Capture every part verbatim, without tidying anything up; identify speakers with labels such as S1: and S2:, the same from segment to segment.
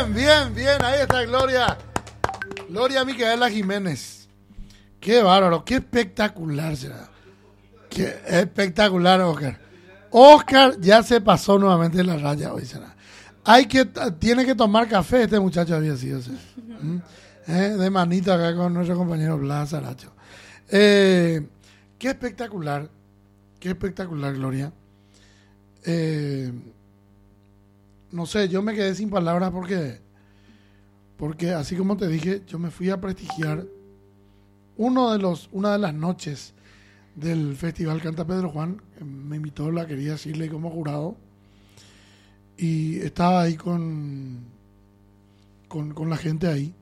S1: Bien, bien, bien. Ahí está Gloria. Gloria Micaela Jiménez. Qué bárbaro, qué espectacular será. Qué espectacular, Oscar. Oscar ya se pasó nuevamente en la raya hoy, será. Hay que, tiene que tomar café, este muchacho había sido. ¿Mm? ¿Eh? De manito acá con nuestro compañero Blas Saracho. Eh, qué espectacular, qué espectacular, Gloria. Eh, no sé, yo me quedé sin palabras porque, porque así como te dije, yo me fui a prestigiar uno de los, una de las noches del Festival Canta Pedro Juan. Me invitó la querida Shirley como jurado y estaba ahí con, con, con la gente ahí.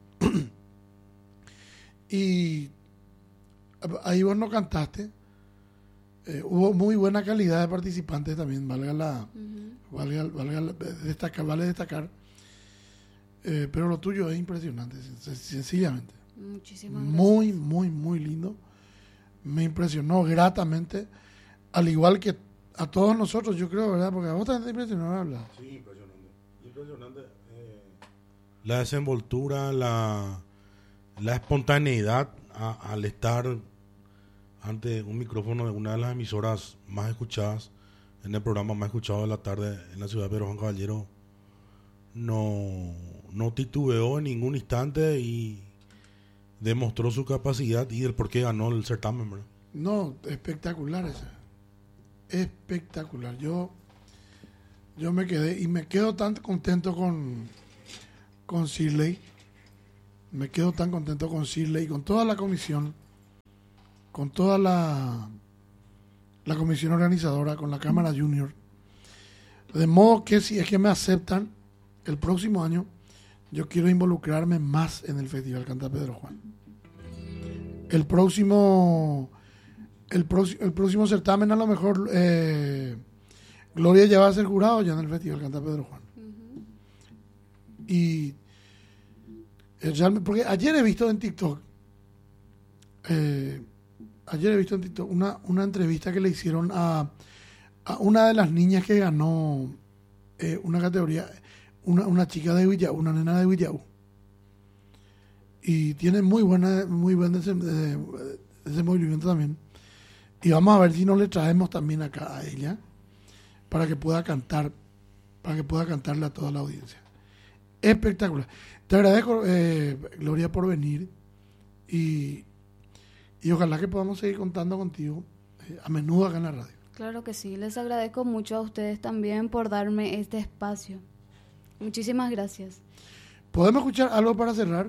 S1: Y ahí vos no cantaste. Eh, hubo muy buena calidad de participantes también, valga la, uh-huh. valga, valga la, destacar, vale destacar. Eh, pero lo tuyo es impresionante, sencillamente.
S2: Muchísimas gracias.
S1: Muy, muy, muy lindo. Me impresionó gratamente, al igual que a todos nosotros, yo creo, ¿verdad? Porque a vos también te impresionó hablar.
S3: Sí, impresionante. Impresionante. Eh, la desenvoltura, la, la espontaneidad a, al estar ante un micrófono de una de las emisoras más escuchadas, en el programa más escuchado de la tarde en la ciudad de Pedro Juan Caballero. No, no titubeó en ningún instante y demostró su capacidad y el por qué ganó el certamen, ¿verdad?
S1: No, espectacular ese. Espectacular. Yo, yo me quedé y me quedo tan contento con, con Shirley. Me quedo tan contento con Shirley y con toda la comisión, con toda la, la comisión organizadora, con la Cámara Junior. De modo que si es que me aceptan, el próximo año yo quiero involucrarme más en el Festival Canta Pedro Juan. El próximo el, próximo, el próximo certamen a lo mejor eh, Gloria ya va a ser jurado ya en el Festival Canta Pedro Juan. Uh-huh. Y eh, porque ayer he visto en TikTok eh, ayer he visto en TikTok una, una entrevista que le hicieron a, a una de las niñas que ganó eh, una categoría, una, una chica de Villau, una nena de Villau. Y tiene muy buena, muy buen desenvolvimiento también. Y vamos a ver si no le traemos también acá a ella para que pueda cantar, para que pueda cantarle a toda la audiencia. Espectacular. Te agradezco, eh, Gloria, por venir y, y ojalá que podamos seguir contando contigo eh, a menudo acá en la radio.
S2: Claro que sí. Les agradezco mucho a ustedes también por darme este espacio. Muchísimas gracias.
S1: ¿Podemos escuchar algo para cerrar?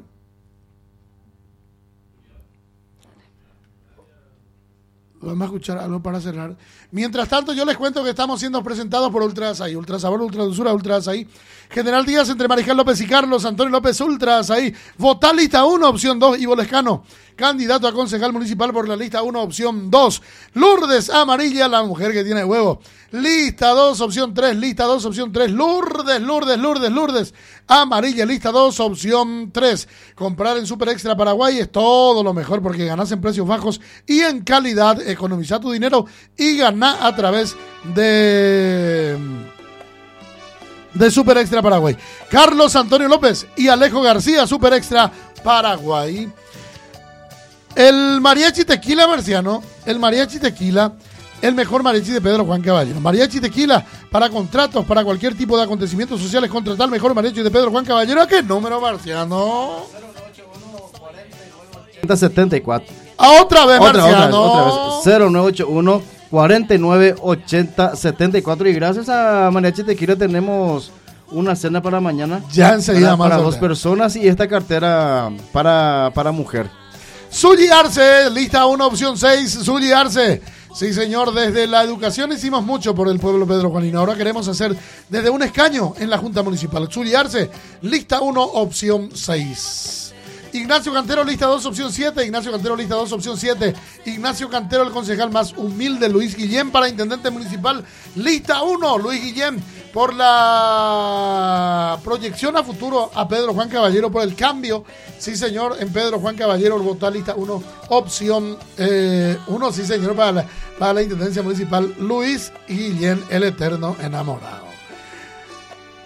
S1: Vamos a escuchar algo para cerrar. Mientras tanto, yo les cuento que estamos siendo presentados por Ultra Azaí, Ultra Sabor, Ultra Dulzura, Ultra Azaí. General Díaz entre Mariscal López y Carlos Antonio López, Ultra Azaí. Votar lista uno, opción dos, Ivo Lescano, candidato a concejal municipal por la lista uno, opción dos. Lourdes Amarilla, la mujer que tiene huevo. Lista dos, opción tres, lista dos, opción tres. Lourdes, Lourdes, Lourdes, Lourdes Amarilla, lista dos, opción tres. Comprar en Super Extra Paraguay es todo lo mejor porque ganás en precios bajos y en calidad. Economiza tu dinero y gana a través de de Super Extra Paraguay. Carlos Antonio López y Alejo García, Super Extra Paraguay. El mariachi tequila Marciano, el mariachi tequila, el mejor mariachi de Pedro Juan Caballero. Mariachi tequila para contratos, para cualquier tipo de acontecimientos sociales, contratar el mejor mariachi de Pedro Juan Caballero. ¿A qué número, Marciano?
S4: setenta y cuatro.
S1: A otra vez,
S4: otra,
S1: Marciano.
S4: Otra vez, otra vez. cero nueve ocho uno, cuarenta y nueve, ochenta, setenta y cuatro. Y gracias a Mariachi Tequila tenemos una cena para mañana.
S1: Ya enseguida
S4: para,
S1: más.
S4: Para dos personas y esta cartera para, para mujer.
S1: Zuyi Arce, lista uno, opción seis. Zuyi Arce. Sí, señor, desde la educación hicimos mucho por el pueblo Pedro Juanino. Ahora queremos hacer desde un escaño en la Junta Municipal. Zuyi Arce, lista uno, opción seis. Ignacio Cantero, lista dos, opción siete. Ignacio Cantero, lista dos, opción siete. Ignacio Cantero, el concejal más humilde. Luis Guillén para intendente municipal, lista uno. Luis Guillén por la proyección a futuro a Pedro Juan Caballero, por el cambio. Sí, señor, en Pedro Juan Caballero, el votar lista uno, opción uno. Eh, sí, señor, para la, para la intendencia municipal, Luis Guillén, el eterno enamorado.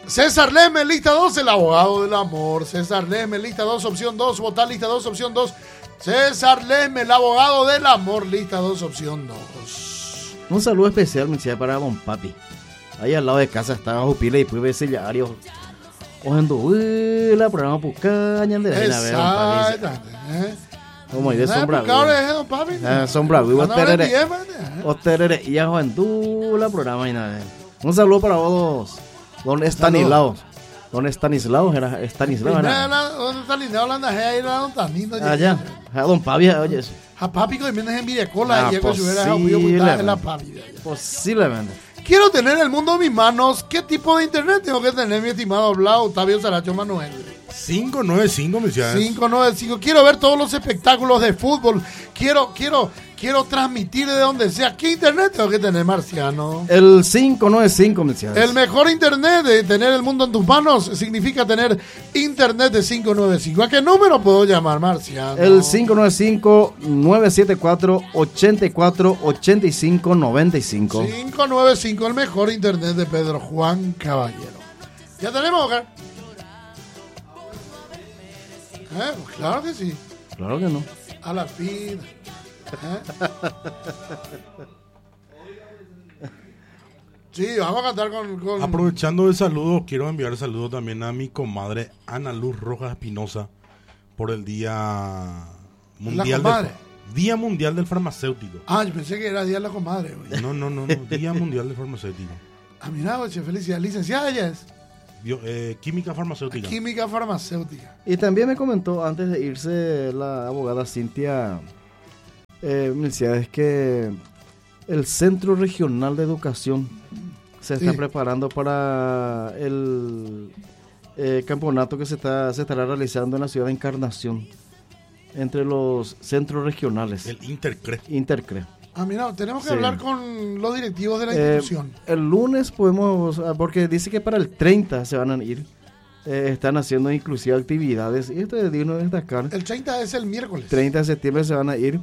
S1: César Leme, lista dos, el abogado del amor. César Leme, lista dos, opción dos, votar lista dos, opción dos. César Leme, el abogado del amor, lista dos, opción dos.
S4: Un saludo especial, me decía, para Don Papi. Ahí al lado de casa estaba Jupila y pues ese diario. Ojendo, la programa Pucaña de la
S1: Exacto.
S4: Como de sombra.
S1: Don Papi.
S4: Sombra, vivo terere. O terere y a Juventud, la programa y nada. Un saludo para vos, Don Estanislao. Don Estanislao, era Estanislao.
S1: Don Estanislao hablando ahí, era Don Tanito.
S4: Allá, a Don Papi, oye.
S1: A Papi que viene en Villecola y que hubiera en la Papi.
S4: Posiblemente.
S1: Quiero tener el mundo en mis manos. ¿Qué tipo de internet tengo que tener, mi estimado Blau, Octavio Saracho Manuel?
S3: cinco noventa y cinco, me decía.
S1: cinco noventa y cinco. Quiero ver todos los espectáculos de fútbol. Quiero, quiero, quiero transmitir de donde sea. ¿Qué internet tengo que tener, Marciano?
S4: El cinco noventa y cinco, me decía.
S1: El mejor internet de tener el mundo en tus manos significa tener internet de cinco noventa y cinco. ¿A qué número puedo llamar, Marciano?
S4: El cinco noventa y cinco, nueve siete cuatro, ochenta y cuatro, ochenta y cinco, noventa y cinco.
S1: cinco noventa y cinco, el mejor internet de Pedro Juan Caballero. ¿Ya tenemos, Oscar? ¿Eh? Pues claro que sí.
S4: Claro que no.
S1: A la fin. ¿Eh? Sí, vamos a cantar con, con...
S3: Aprovechando el saludo, quiero enviar saludo también a mi comadre Ana Luz Rojas Espinosa por el Día Mundial del, Día Mundial del Farmacéutico.
S1: Ah, yo pensé que era Día de la Comadre. Güey.
S3: No, no, no, no, Día Mundial del Farmacéutico.
S1: Ah, mira, oye, felicidades. Licenciada ella es.
S3: Bio, eh, química farmacéutica.
S1: Química farmacéutica.
S4: Y también me comentó antes de irse la abogada Cintia, eh, me decía, es que el Centro Regional de Educación se está sí. preparando para el eh, campeonato que se está se estará realizando en la ciudad de Encarnación entre los centros regionales.
S3: El Intercre.
S4: Intercre.
S1: Ah, mira, tenemos que sí. hablar con los directivos de la
S4: eh,
S1: institución.
S4: El lunes podemos, porque dice que para el treinta se van a ir. Eh, están haciendo inclusive actividades. Y esto es digno de destacar.
S1: El treinta es el miércoles.
S4: treinta de septiembre se van a ir.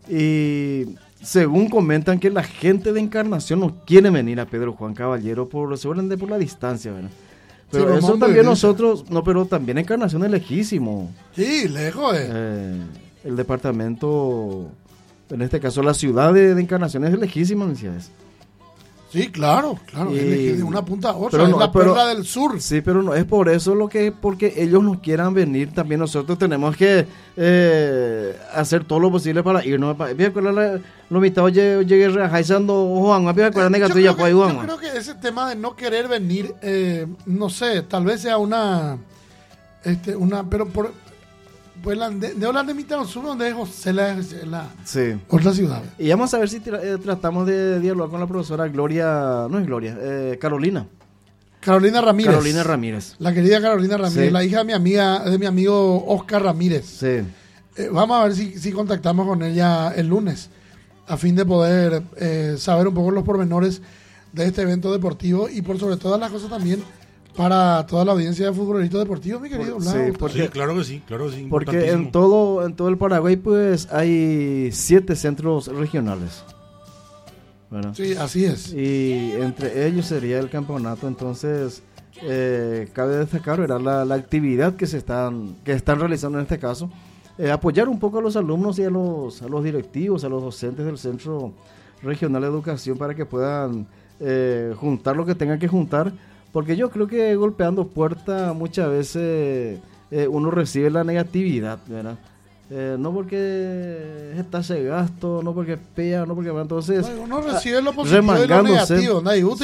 S4: Y según comentan que la gente de Encarnación no quiere venir a Pedro Juan Caballero por, seguramente por la distancia, ¿verdad? Pero sí, eso también nosotros, no, pero también Encarnación es lejísimo.
S1: Sí, lejos es.
S4: Eh, el departamento... En este caso, la ciudad de, de Encarnación es lejísima, ¿no?
S1: Sí, claro, claro.
S4: Y,
S1: es de una punta a otra,
S4: pero
S1: es
S4: no,
S1: la
S4: pero,
S1: perla del sur.
S4: Sí, pero no es por eso lo que porque ellos no quieran venir. También nosotros tenemos que eh, hacer todo lo posible para irnos. Lo mitad llegué reajando Juan, me acuerdo
S1: yo,
S4: creo
S1: que, yo creo que ese tema de no querer venir, eh, no sé, tal vez sea una, este, una, pero por pues la de, de hablar de mitad sur donde es José la, la
S4: sí.
S1: otra ciudad.
S4: Y vamos a ver si tra eh, tratamos de dialogar con la profesora Gloria, no es Gloria, eh, Carolina.
S1: Carolina Ramírez.
S4: Carolina Ramírez.
S1: La querida Carolina Ramírez,
S4: sí.
S1: la hija de mi amiga, de mi amigo Oscar Ramírez.
S4: Sí.
S1: Eh, vamos a ver si, si contactamos con ella el lunes, a fin de poder eh, saber un poco los pormenores de este evento deportivo y por sobre todas las cosas también para toda la audiencia de futbolistas deportivos, mi querido Blau.
S3: Sí, porque, sí, claro que sí, claro que sí.
S4: Porque en todo, en todo el Paraguay pues hay siete centros regionales. Bueno,
S1: sí, así es.
S4: Y entre ellos sería el campeonato, entonces eh, cabe destacar ¿verdad? La, la actividad que se están que están realizando en este caso, eh, apoyar un poco a los alumnos y a los a los directivos, a los docentes del Centro Regional de Educación para que puedan eh, juntar lo que tengan que juntar, porque yo creo que golpeando puertas muchas veces eh, uno recibe la negatividad, ¿verdad? Eh, no porque está ese gasto, no porque pea, no porque... Entonces...
S1: No, uno recibe lo positivo y lo negativo.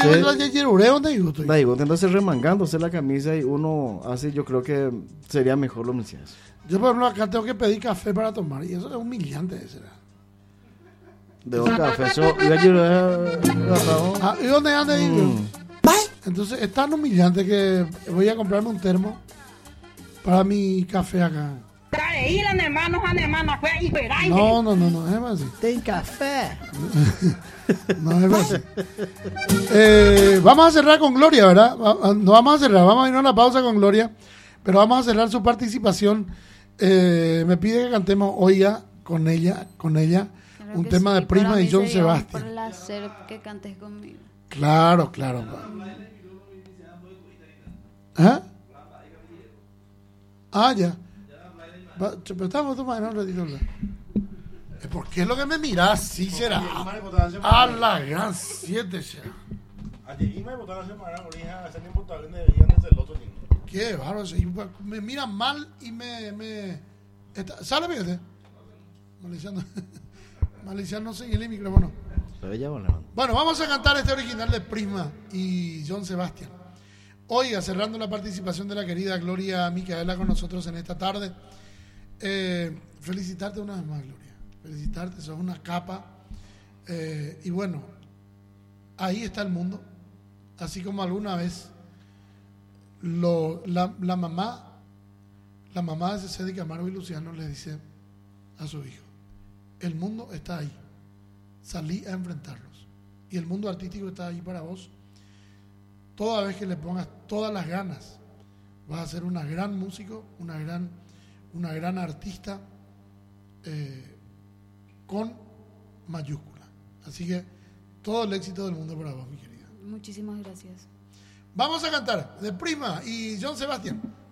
S4: Entonces remangándose la camisa y uno así yo creo que sería mejor lo mencionas.
S1: Yo por ejemplo acá tengo que pedir café para tomar y eso es humillante. ¿Será?
S4: De un café. Yo, yo,
S1: ah, ¿y dónde anda ahí? Mm. Entonces es tan humillante que voy a comprarme un termo para mi café acá. No, no, no, no, es más así.
S4: Ten café.
S1: No, es más así. Eh, vamos a cerrar con Gloria, ¿verdad? No vamos a cerrar, vamos a ir a una pausa con Gloria, pero vamos a cerrar su participación. Eh, me pide que cantemos hoy ya con ella, con ella, claro un tema sí, de Prima y John Sebastián.
S2: Un placer que cantes conmigo.
S1: Claro, claro. ¿Ah? Ah, ya. Va, pero estamos tomando un ratito. ¿Por qué es lo que me mirás? Sí será. A la gran siete ya. Qué bárbaro. Me mira mal y me... me está, ¿sale, fíjate? Maliciando. Maliciando sin el micrófono. Bueno, vamos a cantar este original de Prisma y John Sebastián. Oiga, cerrando la participación de la querida Gloria Micaela con nosotros en esta tarde. Eh, felicitarte una vez más, Gloria. Felicitarte, sos una capa. Eh, y bueno, ahí está el mundo. Así como alguna vez lo, la, la mamá, la mamá de Ceci Camargo y Luciano le dice a su hijo: el mundo está ahí. Salí a enfrentarlos. Y el mundo artístico está ahí para vos. Toda vez que le pongas todas las ganas, vas a ser una gran músico, una gran, una gran artista eh, con mayúscula. Así que todo el éxito del mundo para vos, mi querida.
S2: Muchísimas gracias.
S1: Vamos a cantar de Prisma y John Sebastián.